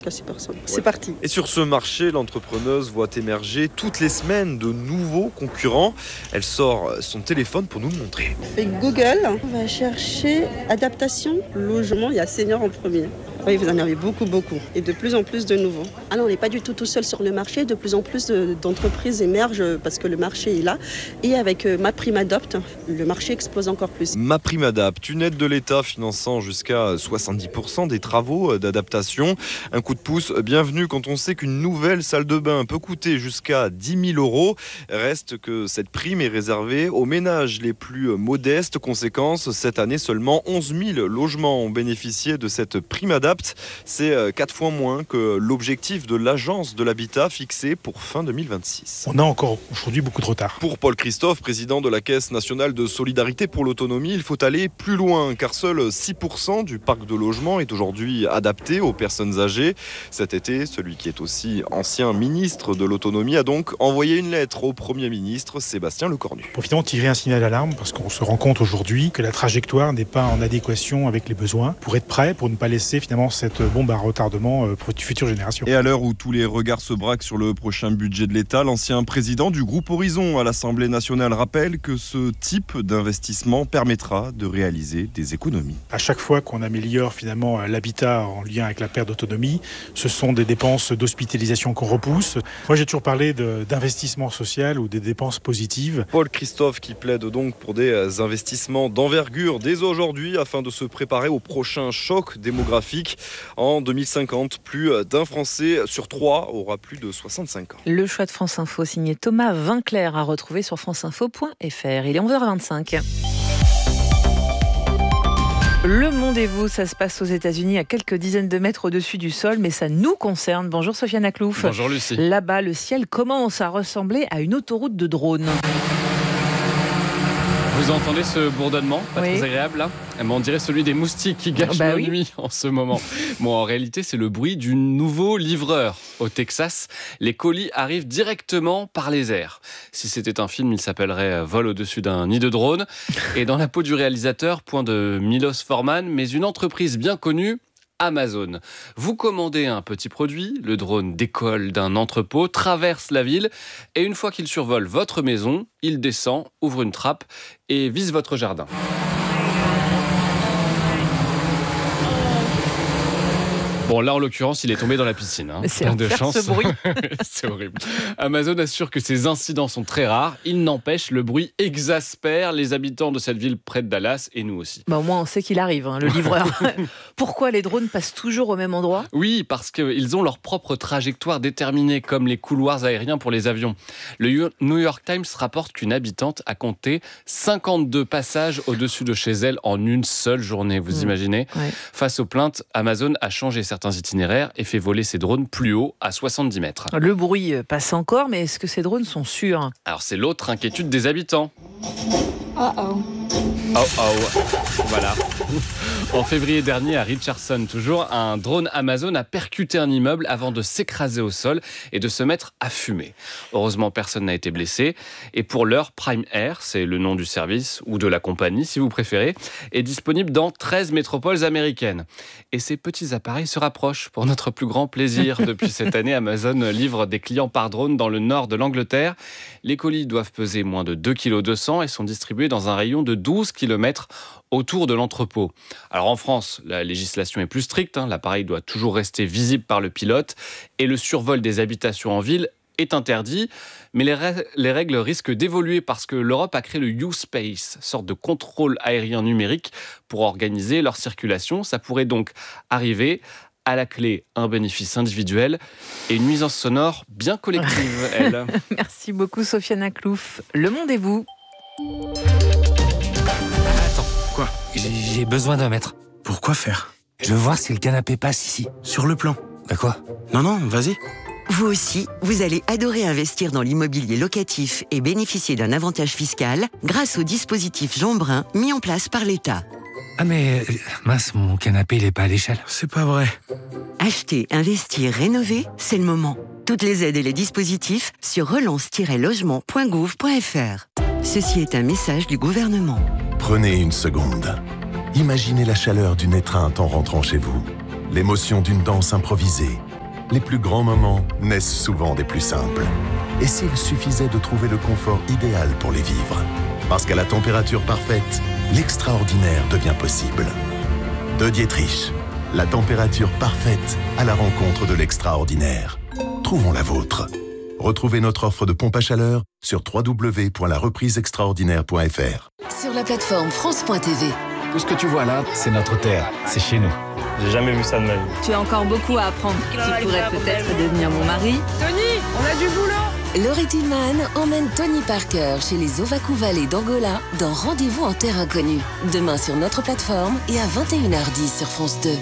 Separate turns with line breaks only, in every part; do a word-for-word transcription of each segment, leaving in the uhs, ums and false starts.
Casser personne. Ouais. C'est parti.
Et sur ce marché, l'entrepreneuse voit émerger toutes les semaines de nouveaux concurrents. Elle sort son téléphone pour nous le montrer.
On fait Google, on va chercher adaptation, logement, il y a senior en premier. Oui, vous en avez beaucoup, beaucoup. Et de plus en plus de nouveaux. Ah non, on n'est pas du tout tout seul sur le marché. De plus en plus de, d'entreprises émergent parce que le marché est là. Et avec euh, MaPrimeAdapt, le marché explose encore plus.
MaPrimeAdapt, une aide de l'État finançant jusqu'à soixante-dix pour cent des travaux d'adaptation. Un coup de pouce bienvenu quand on sait qu'une nouvelle salle de bain peut coûter jusqu'à dix mille euros. Reste que cette prime est réservée aux ménages les plus modestes. Conséquence, cette année, seulement onze mille logements ont bénéficié de cette PrimeAdapt. C'est quatre fois moins que l'objectif de l'Agence de l'habitat fixé pour fin deux mille vingt-six.
On a encore aujourd'hui beaucoup de retard.
Pour Paul Christophe, président de la Caisse nationale de solidarité pour l'autonomie, il faut aller plus loin car seul six pour cent du parc de logement est aujourd'hui adapté aux personnes âgées. Cet été, celui qui est aussi ancien ministre de l'autonomie a donc envoyé une lettre au Premier ministre Sébastien Lecornu.
Pour finalement tirer un signal d'alarme parce qu'on se rend compte aujourd'hui que la trajectoire n'est pas en adéquation avec les besoins pour être prêt, pour ne pas laisser finalement cette bombe à retardement pour les futures générations.
Et à l'heure où tous les regards se braquent sur le prochain budget de l'État, l'ancien président du groupe Horizon à l'Assemblée nationale rappelle que ce type d'investissement permettra de réaliser des économies.
À chaque fois qu'on améliore finalement l'habitat en lien avec la perte d'autonomie, ce sont des dépenses d'hospitalisation qu'on repousse. Moi j'ai toujours parlé de, d'investissement social ou des dépenses positives.
Paul Christophe qui plaide donc pour des investissements d'envergure dès aujourd'hui afin de se préparer au prochain choc démographique. En deux mille cinquante, plus d'un Français sur trois aura plus de soixante-cinq ans.
Le choix de France Info signé Thomas Vinclair à retrouver sur franceinfo point f r. Il est onze heures vingt-cinq. Le Monde et vous, ça se passe aux États-Unis à quelques dizaines de mètres au-dessus du sol, mais ça nous concerne. Bonjour Sofiane Aklouf.
Bonjour Lucie.
Là-bas, le ciel commence à ressembler à une autoroute de drones.
Vous entendez ce bourdonnement, pas oui. Très agréable là ? On dirait celui des moustiques qui gâchent
bah
nos
oui.
nuits en ce moment. Bon, en réalité, c'est le bruit du nouveau livreur. Au Texas, les colis arrivent directement par les airs. Si c'était un film, il s'appellerait Vol au-dessus d'un nid de drone. Et dans la peau du réalisateur, point de Milos Forman, mais une entreprise bien connue, Amazon. Vous commandez un petit produit, le drone décolle d'un entrepôt, traverse la ville et une fois qu'il survole votre maison, il descend, ouvre une trappe et vise votre jardin. Bon, là, en l'occurrence, il est tombé dans la piscine. Hein.
C'est un
de chance.
Ce bruit.
C'est horrible. Amazon assure que ces incidents sont très rares. Il n'empêche, le bruit exaspère les habitants de cette ville près de Dallas et nous aussi.
Bah, au moins, on sait qu'il arrive, hein, le livreur. Pourquoi les drones passent toujours au même endroit ?
Oui, parce qu'ils ont leur propre trajectoire déterminée, comme les couloirs aériens pour les avions. Le New York Times rapporte qu'une habitante a compté cinquante-deux passages au-dessus de chez elle en une seule journée. Vous mmh. imaginez ?
Ouais.
Face aux plaintes, Amazon a changé certains itinéraires et fait voler ses drones plus haut, à soixante-dix mètres.
Le bruit passe encore, mais est-ce que ces drones sont sûrs ?
Alors c'est l'autre inquiétude des habitants.
Oh oh.
Oh oh. Voilà. En février dernier, à Richardson, toujours, un drone Amazon a percuté un immeuble avant de s'écraser au sol et de se mettre à fumer. Heureusement, personne n'a été blessé. Et pour l'heure, Prime Air, c'est le nom du service, ou de la compagnie, si vous préférez, est disponible dans treize métropoles américaines. Et ces petits appareils se rapprochent pour notre plus grand plaisir. Depuis cette année, Amazon livre des clients par drone dans le nord de l'Angleterre. Les colis doivent peser moins de deux virgule deux kilos et sont distribués dans un rayon de douze kilomètres autour de l'entrepôt. Alors en France, la législation est plus stricte, hein, l'appareil doit toujours rester visible par le pilote et le survol des habitations en ville est interdit, mais les, ra- les règles risquent d'évoluer parce que l'Europe a créé le U-Space, sorte de contrôle aérien numérique pour organiser leur circulation. Ça pourrait donc arriver. À la clé, un bénéfice individuel et une nuisance sonore bien collective, elle.
Merci beaucoup Sofiane Aklouf. Le Monde et vous.
Attends, quoi ? J'ai, j'ai besoin d'un mètre.
Pourquoi faire ?
Je veux voir si le canapé passe ici.
Sur le plan.
Bah quoi ?
Non, non, vas-y.
Vous aussi, vous allez adorer investir dans l'immobilier locatif et bénéficier d'un avantage fiscal grâce au dispositif Jean Brun mis en place par l'État.
Ah mais, mince, mon canapé, il est pas à l'échelle.
C'est pas vrai.
Acheter, investir, rénover, c'est le moment. Toutes les aides et les dispositifs sur relance tiret logement point gouv point f r. Ceci est un message du gouvernement.
Prenez une seconde. Imaginez la chaleur d'une étreinte en rentrant chez vous. L'émotion d'une danse improvisée. les plus grands moments naissent souvent des plus simples. Et s'il suffisait de trouver le confort idéal pour les vivre? Parce qu'à la température parfaite, l'extraordinaire devient possible. De Dietrich, la température parfaite à la rencontre de l'extraordinaire. Trouvons la vôtre. Retrouvez notre offre de pompe à chaleur sur w w w point la reprise extraordinaire point f r.
Sur la plateforme France point t v.
Tout ce que tu vois là, c'est notre terre, c'est chez nous.
J'ai jamais vu ça de ma vie.
Tu as encore beaucoup à apprendre. Tu pourrais peut-être devenir mon mari.
Tony, on a du boulot. Laurie Tillman emmène Tony Parker chez les Ovaku Valley d'Angola dans Rendez-vous en terre inconnue. Demain sur notre plateforme et à vingt et une heures dix sur France deux.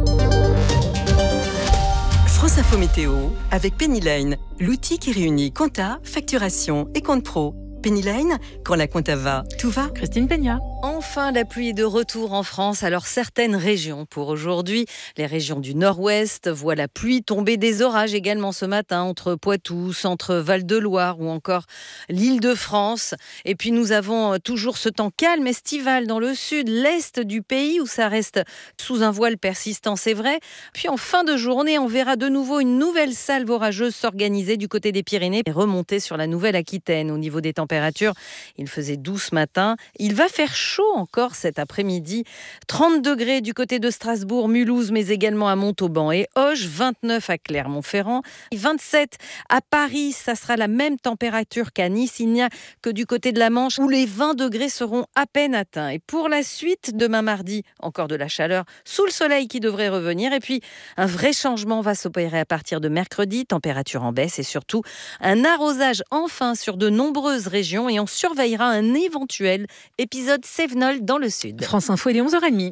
France Info Météo avec Pennyline, l'outil qui réunit compta, facturation et compte pro. Pennyline, quand la compta va, tout va.
Christine Peña.
Enfin, la pluie est de retour en France. Alors, certaines régions pour aujourd'hui. Les régions du nord-ouest voient la pluie tomber, des orages également ce matin entre Poitou, centre Val-de-Loire ou encore l'Île-de-France. Et puis, nous avons toujours ce temps calme estival dans le sud, l'est du pays où ça reste sous un voile persistant, c'est vrai. Puis, en fin de journée, on verra de nouveau une nouvelle salve orageuse s'organiser du côté des Pyrénées et remonter sur la Nouvelle-Aquitaine. Au niveau des températures, il faisait doux ce matin. Il va faire chaud encore cet après-midi. trente degrés du côté de Strasbourg, Mulhouse, mais également à Montauban et Auch. vingt-neuf à Clermont-Ferrand. vingt-sept à Paris. Ça sera la même température qu'à Nice. Il n'y a que du côté de la Manche où les vingt degrés seront à peine atteints. Et pour la suite, demain mardi, encore de la chaleur sous le soleil qui devrait revenir. Et puis, un vrai changement va s'opérer à partir de mercredi. Température en baisse et surtout un arrosage enfin sur de nombreuses régions. Et on surveillera un éventuel épisode Cévenol dans le sud.
France Info, il est onze heures trente.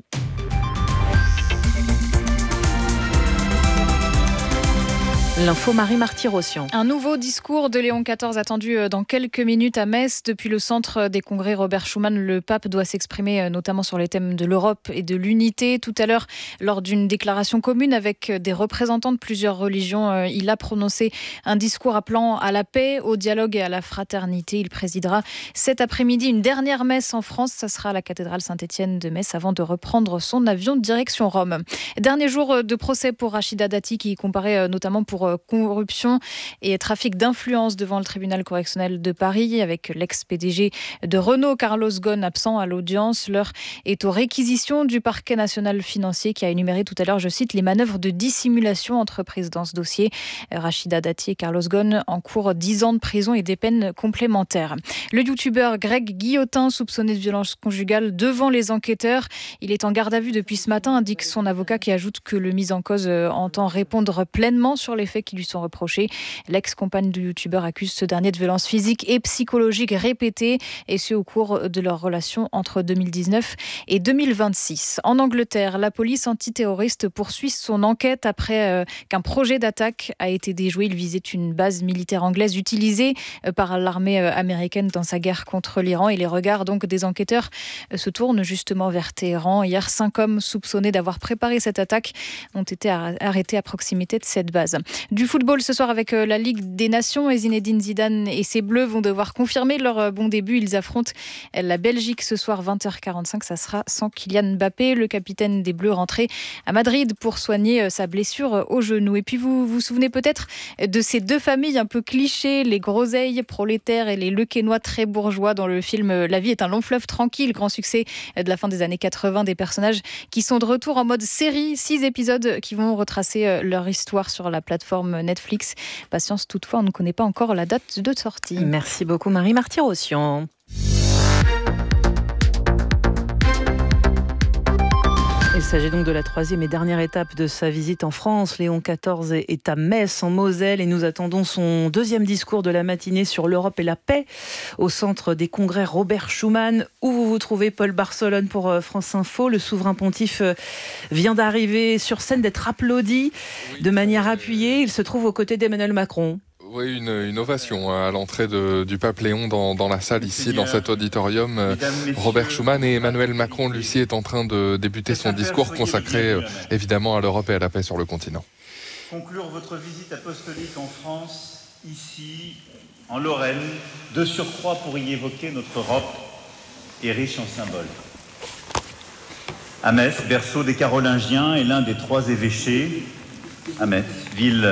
L'info Marie Marty-Rossian.
Un nouveau discours de Léon quatorze attendu dans quelques minutes à Metz. Depuis le centre des congrès Robert Schuman, le pape doit s'exprimer notamment sur les thèmes de l'Europe et de l'unité. Tout à l'heure, lors d'une déclaration commune avec des représentants de plusieurs religions, il a prononcé un discours appelant à la paix, au dialogue et à la fraternité. Il présidera cet après-midi une dernière messe en France. Ça sera à la cathédrale Saint-Étienne de Metz avant de reprendre son avion direction Rome. Dernier jour de procès pour Rachida Dati qui comparaît notamment pour corruption et trafic d'influence devant le tribunal correctionnel de Paris avec l'ex-P D G de Renault, Carlos Ghosn, absent à l'audience. L'heure est aux réquisitions du parquet national financier qui a énuméré tout à l'heure, je cite, les manœuvres de dissimulation entreprises dans ce dossier. Rachida Dati et Carlos Ghosn encourent dix ans de prison et des peines complémentaires. Le youtubeur Greg Guillotin, soupçonné de violence conjugale devant les enquêteurs, il est en garde à vue depuis ce matin, indique son avocat qui ajoute que le mis en cause entend répondre pleinement sur les faits qui lui sont reprochés. L'ex-compagne du youtubeur accuse ce dernier de violences physiques et psychologiques répétées, et ce au cours de leur relation entre deux mille dix-neuf et deux mille vingt-six. En Angleterre, la police antiterroriste poursuit son enquête après euh, qu'un projet d'attaque a été déjoué. Il visait une base militaire anglaise utilisée euh, par l'armée euh, américaine dans sa guerre contre l'Iran, et les regards donc des enquêteurs euh, se tournent justement vers Téhéran. Hier, cinq hommes soupçonnés d'avoir préparé cette attaque ont été arrêtés à proximité de cette base. Du football ce soir avec la Ligue des Nations, et Zinedine Zidane et ses Bleus vont devoir confirmer leur bon début. Ils affrontent la Belgique ce soir vingt heures quarante-cinq. Ça sera sans Kylian Mbappé, le capitaine des Bleus rentré à Madrid pour soigner sa blessure au genou. Et puis vous vous souvenez peut-être de ces deux familles un peu clichés, les groseilles prolétaires et les lequénois très bourgeois dans le film La vie est un long fleuve tranquille, grand succès de la fin des années quatre-vingts. Des personnages qui sont de retour en mode série, six épisodes qui vont retracer leur histoire sur la plateforme Netflix. Patience toutefois, on ne connaît pas encore la date de sortie.
Merci beaucoup Marie Marty-Rossian. Il s'agit donc de la troisième et dernière étape de sa visite en France. Léon quatorze est à Metz, en Moselle, et nous attendons son deuxième discours de la matinée sur l'Europe et la paix au centre des congrès Robert Schuman, où vous vous trouvez, Paul Barcelone, pour France Info. Le souverain pontife vient d'arriver sur scène, d'être applaudi de manière appuyée. Il se trouve aux côtés d'Emmanuel Macron.
Oui, une, une ovation à l'entrée de, du pape Léon dans, dans la salle ici, dans cet auditorium. Robert Schuman et Emmanuel Macron, Lucie, est en train de débuter son discours consacré évidemment à l'Europe et à la paix sur le continent.
Conclure votre visite apostolique en France, ici, en Lorraine, de surcroît pour y évoquer notre Europe, est riche en symboles. À Metz, berceau des Carolingiens et l'un des trois évêchés, à Metz, ville